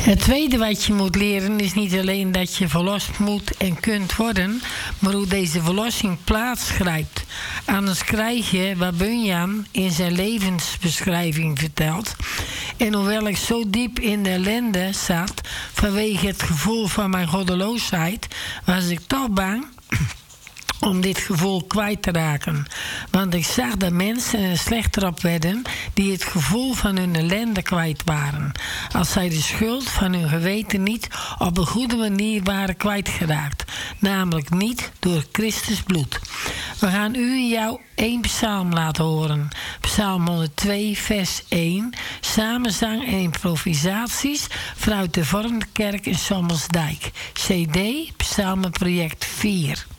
Het tweede wat je moet leren is niet alleen dat je verlost moet en kunt worden, maar hoe deze verlossing plaatsgrijpt. Anders krijg je wat Bunyan in zijn levensbeschrijving vertelt. En hoewel ik zo diep in de ellende zat vanwege het gevoel van mijn goddeloosheid, was ik toch bang om dit gevoel kwijt te raken. Want ik zag dat mensen er slechter op werden die het gevoel van hun ellende kwijt waren, als zij de schuld van hun geweten niet op een goede manier waren kwijtgeraakt, namelijk niet door Christus bloed. We gaan u en jou 1 psalm laten horen. Psalm 102 vers 1. Samenzang en improvisaties vanuit de Vormde Kerk in Sommelsdijk. CD Psalmenproject 4.